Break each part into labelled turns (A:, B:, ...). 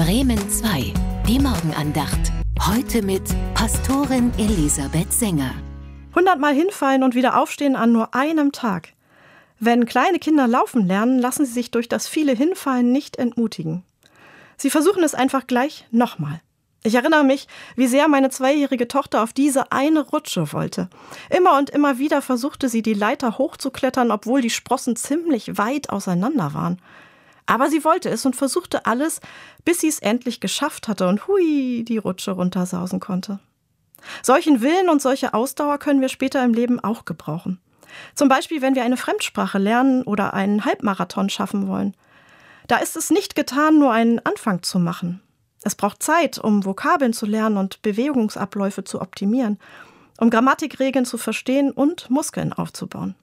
A: Bremen 2, die Morgenandacht. Heute mit Pastorin Elisabeth Sänger.
B: 100-mal hinfallen und wieder aufstehen an nur einem Tag. Wenn kleine Kinder laufen lernen, lassen sie sich durch das viele Hinfallen nicht entmutigen. Sie versuchen es einfach gleich nochmal. Ich erinnere mich, wie sehr meine 2-jährige Tochter auf diese eine Rutsche wollte. Immer und immer wieder versuchte sie, die Leiter hochzuklettern, obwohl die Sprossen ziemlich weit auseinander waren. Aber sie wollte es und versuchte alles, bis sie es endlich geschafft hatte und hui, die Rutsche runtersausen konnte. Solchen Willen und solche Ausdauer können wir später im Leben auch gebrauchen. Zum Beispiel, wenn wir eine Fremdsprache lernen oder einen Halbmarathon schaffen wollen. Da ist es nicht getan, nur einen Anfang zu machen. Es braucht Zeit, um Vokabeln zu lernen und Bewegungsabläufe zu optimieren, um Grammatikregeln zu verstehen und Muskeln aufzubauen.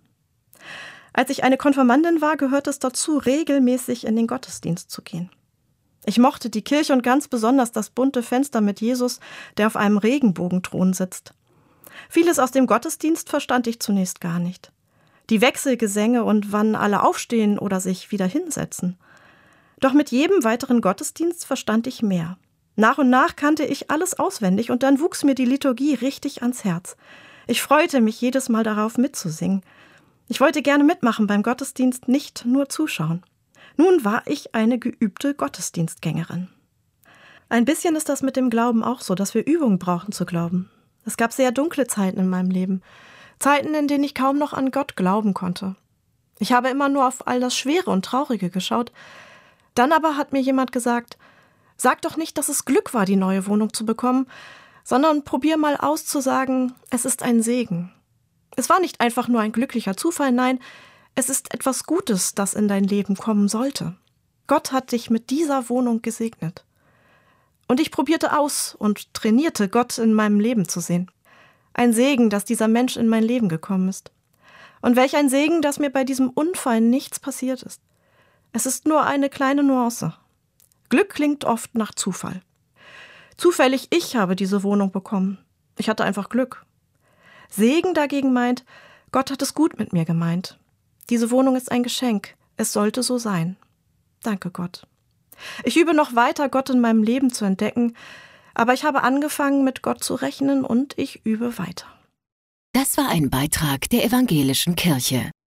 B: Als ich eine Konfirmandin war, gehörte es dazu, regelmäßig in den Gottesdienst zu gehen. Ich mochte die Kirche und ganz besonders das bunte Fenster mit Jesus, der auf einem Regenbogenthron sitzt. Vieles aus dem Gottesdienst verstand ich zunächst gar nicht. Die Wechselgesänge und wann alle aufstehen oder sich wieder hinsetzen. Doch mit jedem weiteren Gottesdienst verstand ich mehr. Nach und nach kannte ich alles auswendig und dann wuchs mir die Liturgie richtig ans Herz. Ich freute mich jedes Mal darauf, mitzusingen. Ich wollte gerne mitmachen beim Gottesdienst, nicht nur zuschauen. Nun war ich eine geübte Gottesdienstgängerin. Ein bisschen ist das mit dem Glauben auch so, dass wir Übungen brauchen zu glauben. Es gab sehr dunkle Zeiten in meinem Leben. Zeiten, in denen ich kaum noch an Gott glauben konnte. Ich habe immer nur auf all das Schwere und Traurige geschaut. Dann aber hat mir jemand gesagt, sag doch nicht, dass es Glück war, die neue Wohnung zu bekommen, sondern probier mal aus zu sagen, es ist ein Segen. Es war nicht einfach nur ein glücklicher Zufall, nein, es ist etwas Gutes, das in dein Leben kommen sollte. Gott hat dich mit dieser Wohnung gesegnet. Und ich probierte aus und trainierte, Gott in meinem Leben zu sehen. Ein Segen, dass dieser Mensch in mein Leben gekommen ist. Und welch ein Segen, dass mir bei diesem Unfall nichts passiert ist. Es ist nur eine kleine Nuance. Glück klingt oft nach Zufall. Zufällig ich habe diese Wohnung bekommen. Ich hatte einfach Glück. Segen dagegen meint, Gott hat es gut mit mir gemeint. Diese Wohnung ist ein Geschenk. Es sollte so sein. Danke Gott. Ich übe noch weiter, Gott in meinem Leben zu entdecken, aber ich habe angefangen, mit Gott zu rechnen und ich übe weiter.
A: Das war ein Beitrag der Evangelischen Kirche.